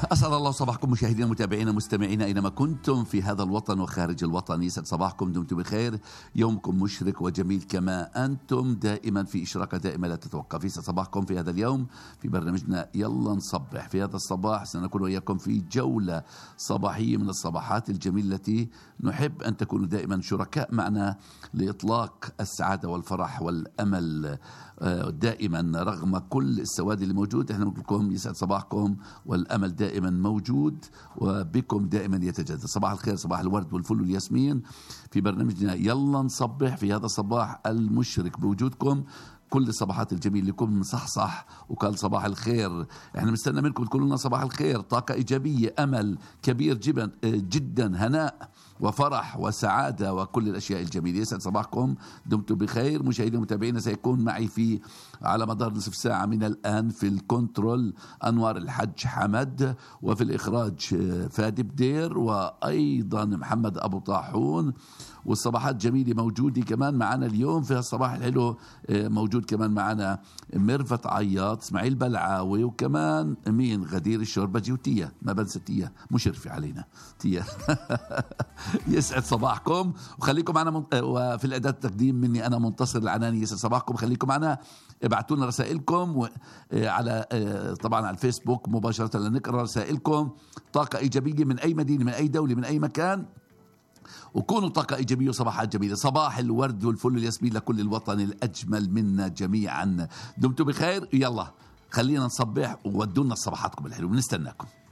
أسعد الله صباحكم مشاهدينا متابعينا مستمعينا أينما كنتم في هذا الوطن وخارج الوطن. يسعد صباحكم، دمتم بخير، يومكم مشرق وجميل كما أنتم دائما في إشراقة دائمة لا تتوقف. يسعد صباحكم في هذا اليوم في برنامجنا يلا نصبح. في هذا الصباح سنكون وإياكم في جولة صباحية من الصباحات الجميلة التي نحب أن تكونوا دائما شركاء معنا لإطلاق السعادة والفرح والأمل دائما رغم كل السواد اللي موجود. احنا نقول لكم يسعد صباحكم والأمل دائما موجود وبكم دائما يتجدد. صباح الخير، صباح الورد والفل والياسمين في برنامجنا يلا نصبح في هذا الصباح المشرق بوجودكم. كل الصباحات الجميل لكم مصحصح وقال صباح الخير. احنا مستنى منكم تقولوا لنا صباح الخير، طاقة إيجابية، أمل كبير جدا، هناء وفرح وسعادة وكل الأشياء الجميلة. يسعد صباحكم، دمتم بخير. مشاهدينا ومتابعينا سيكون معي في على مدار نصف ساعة من الآن في الكنترول أنوار الحج حمد، وفي الإخراج فادي بدير، وأيضا محمد أبو طاحون. والصباحات جميلة موجودة كمان معنا اليوم في الصباح الحلو. موجود كمان معنا ميرفت عياط، اسماعيل بلعاوي، وكمان مين غدير الشربجي، وتيا ما بنسى تيا مشرفة علينا تيا. يسعد صباحكم وخليكم معنا وفي الإعداد تقديم مني أنا منتصر العناني. يسعد صباحكم، خليكم معنا، ابعتوا لنا رسائلكم على طبعا على الفيسبوك مباشرة لنقرأ رسائلكم. طاقة إيجابية من أي مدينة، من أي دولة، من أي مكان، وكونوا طاقة إيجابية وصباحات جميلة. صباح الورد والفل والياسمين لكل الوطن الأجمل منا جميعا. دمتم بخير. يلا خلينا نصبح وودونا صباحاتكم الحلوة، بنستناكم.